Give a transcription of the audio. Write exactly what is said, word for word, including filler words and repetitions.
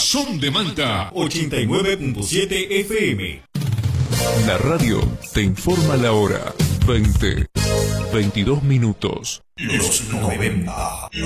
Son de Malta ochenta y nueve punto siete F M. La radio te informa la hora. veinte, veintidós minutos. Los noventa.